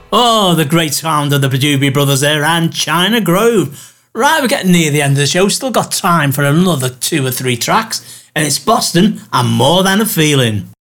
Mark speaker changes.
Speaker 1: Oh, the great sound of the Doobie Brothers there and China Grove. Right, we're getting near the end of the show. Still got time for another 2 or 3 tracks. And it's Boston and More Than a Feeling.